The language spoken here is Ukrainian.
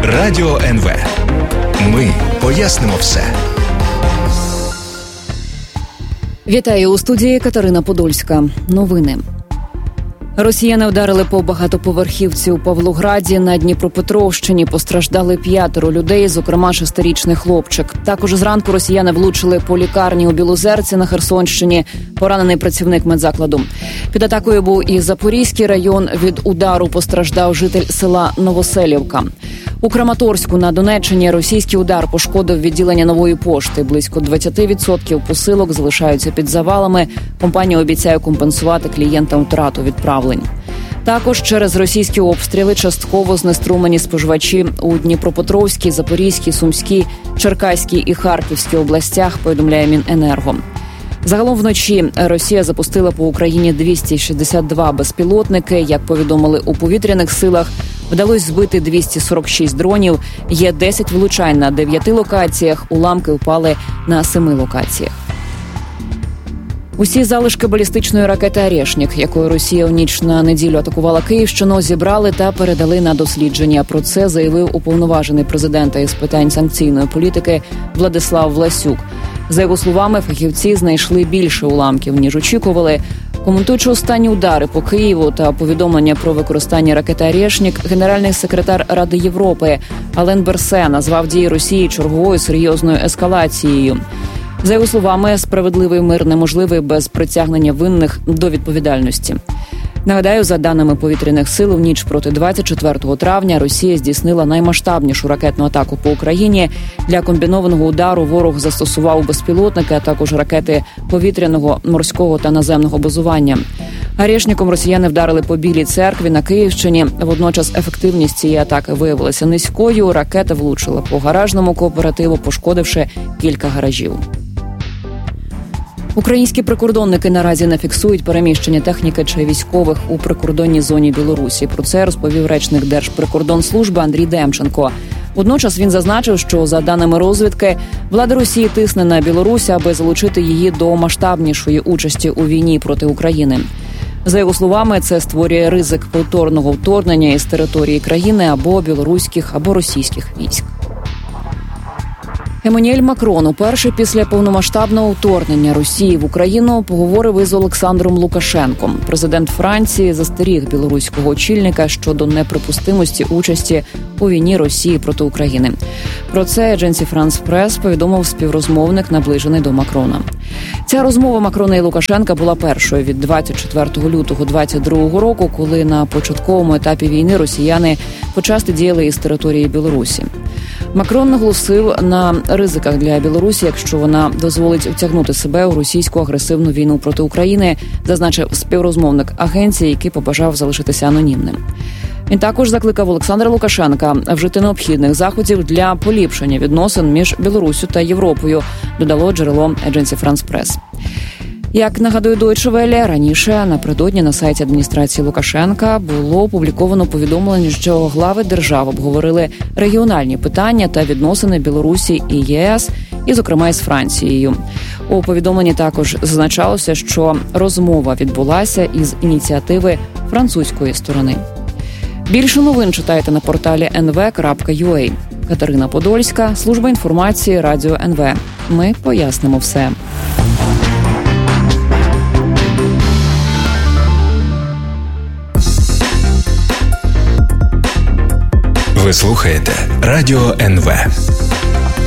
Радіо НВ. Ми пояснимо все. Вітаю у студії Катерина Подольська. Новини. Росіяни вдарили по багатоповерхівці у Павлограді. На Дніпропетровщині постраждали 5 людей, зокрема 6-річний хлопчик. Також зранку росіяни влучили по лікарні у Білозерці на Херсонщині. Поранений працівник медзакладу. Під атакою був і Запорізький район. Від удару постраждав житель села Новоселівка. У Краматорську на Донеччині російський удар пошкодив відділення Нової пошти. Близько 20% посилок залишаються під завалами. Компанія обіцяє компенсувати клієнтам втрату відправлень. Також через російські обстріли частково знеструмлені споживачі у Дніпропетровській, Запорізькій, Сумській, Черкаській і Харківській областях, повідомляє Міненерго. Загалом вночі Росія запустила по Україні 262 безпілотники. Як повідомили у повітряних силах, вдалося збити 246 дронів. Є 10 влучань на 9 локаціях, уламки впали на 7 локаціях. Усі залишки балістичної ракети «Орешник», якою Росія в ніч на неділю атакувала Київщину, зібрали та передали на дослідження. Про це заявив уповноважений президента із питань санкційної політики Владислав Власюк. За його словами, фахівці знайшли більше уламків, ніж очікували. Коментуючи останні удари по Києву та повідомлення про використання ракети «Орешник», генеральний секретар Ради Європи Ален Берсе назвав дії Росії черговою серйозною ескалацією. За його словами, справедливий мир неможливий без притягнення винних до відповідальності. Нагадаю, за даними повітряних сил, в ніч проти 24 травня Росія здійснила наймасштабнішу ракетну атаку по Україні. Для комбінованого удару ворог застосував безпілотники, а також ракети повітряного, морського та наземного базування. «Орешником» росіяни вдарили по Білій церкві на Київщині. Водночас ефективність цієї атаки виявилася низькою. Ракета влучила по гаражному кооперативу, пошкодивши кілька гаражів. Українські прикордонники наразі не фіксують переміщення техніки чи військових у прикордонній зоні Білорусі. Про це розповів речник Держприкордонслужби Андрій Демченко. Водночас він зазначив, що, за даними розвідки, влада Росії тисне на Білорусь, аби залучити її до масштабнішої участі у війні проти України. За його словами, це створює ризик повторного вторгнення із території країни або білоруських, або російських військ. Еммануель Макрон уперше після повномасштабного вторгнення Росії в Україну поговорив із Олександром Лукашенком. Президент Франції застеріг білоруського очільника щодо неприпустимості участі у війні Росії проти України. Про це Agence France-Presse повідомив співрозмовник, наближений до Макрона. Ця розмова Макрона і Лукашенка була першою від 24 лютого 2022 року, коли на початковому етапі війни росіяни почасти діяли із території Білорусі. Макрон наголосив на ризиках для Білорусі, якщо вона дозволить втягнути себе у російську агресивну війну проти України, зазначив співрозмовник агенції, який побажав залишитися анонімним. Він також закликав Олександра Лукашенка вжити необхідних заходів для поліпшення відносин між Білоруссю та Європою, додало джерело Agence France-Presse. Як нагадує Deutsche Welle, раніше напередодні на сайті адміністрації Лукашенка було опубліковано повідомлення, що глави держав обговорили регіональні питання та відносини Білорусі і ЄС, і, зокрема, із Францією. У повідомленні також зазначалося, що розмова відбулася із ініціативи французької сторони. Більше новин читайте на порталі nv.ua. Катерина Подольська, служба інформації Радіо НВ. Ми пояснимо все. Ви слухаєте Радіо НВ.